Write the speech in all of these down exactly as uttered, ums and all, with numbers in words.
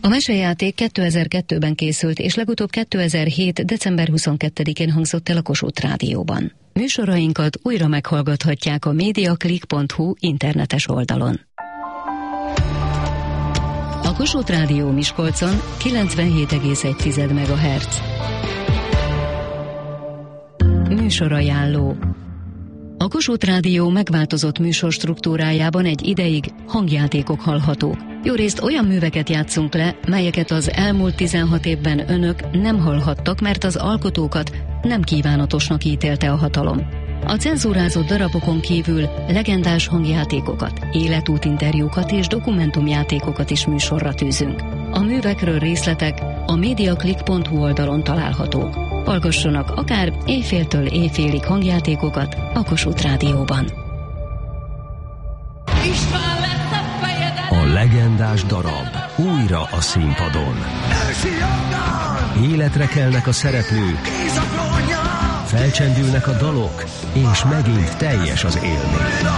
mesejáték kétezer-kettőben készült, és legutóbb kétezer-hét. december huszonkettedikén hangzott el a Kossuth Rádióban. Műsorainkat újra meghallgathatják a mediaclick pont hu internetes oldalon. A Kossuth Rádió Miskolcon kilencvenhét egész egy megahertz. Műsorajánló. A Kossuth Rádió megváltozott műsorstruktúrájában egy ideig hangjátékok hallhatók. Jó részt olyan műveket játszunk le, melyeket az elmúlt tizenhat évben önök nem hallhattak, mert az alkotókat nem kívánatosnak ítélte a hatalom. A cenzúrázott darabokon kívül legendás hangjátékokat, életútinterjúkat és dokumentumjátékokat is műsorra tűzünk. A művekről részletek a mediaclick pont hu oldalon találhatók. Hallgassanak akár éjféltől éjfélig hangjátékokat a Kossuth Rádióban. A legendás darab újra a színpadon. Életre kelnek a szereplők, felcsendülnek a dalok, és megint teljes az élmény.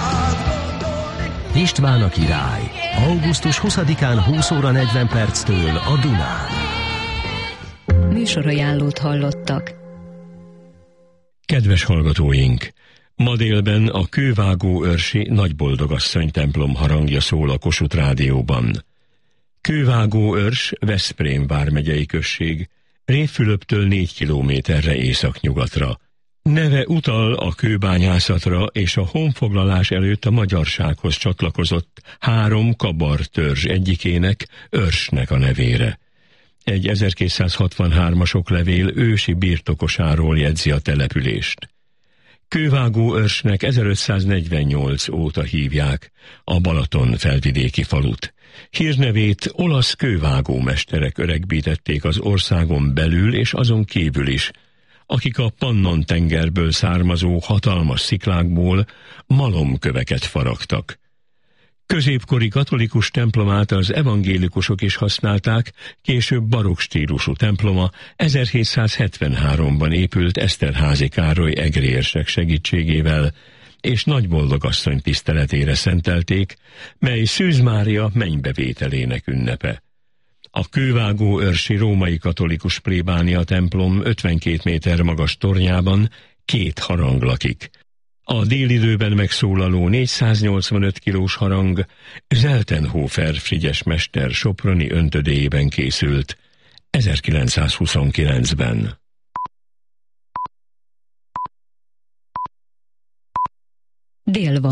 István a király. augusztus huszadikán húsz óra negyven perctől a Dunán. Műsorajánlót hallottak. Kedves hallgatóink! Ma délben a Kővágó-Örsi Nagyboldogasszony templom harangja szól a Kossuth Rádióban. Kővágó-Örs Veszprém vármegyei község, Révfülöptől négy kilométerre északnyugatra. Neve utal a kőbányászatra és a honfoglalás előtt a magyarsághoz csatlakozott három kabar törzs egyikének, Örsnek a nevére. Egy ezerkétszázhatvanhármas oklevél ősi birtokosáról jegyzi a települést. Kővágó-Örsnek ezerötszáznegyvennyolc óta hívják a Balaton felvidéki falut. Hírnevét olasz kővágómesterek öregbítették az országon belül és azon kívül is, akik a Pannon-tengerből származó hatalmas sziklákból malomköveket faragtak. Középkori katolikus templomát az evangélikusok is használták, később barokk stílusú temploma ezerhétszázhetvenháromban épült Eszterházy Károly egri érsek segítségével, és Nagyboldogasszony tiszteletére szentelték, mely Szűz Mária mennybevételének ünnepe. A Kővágó-Örsi római katolikus plébánia templom ötvenkét méter magas tornyában két harang lakik. A délidőben megszólaló négyszáznyolcvanöt kilós harang Zeltenhofer frigyes mester soproni öntödéjében készült ezerkilencszázhuszonkilencben. Dél van.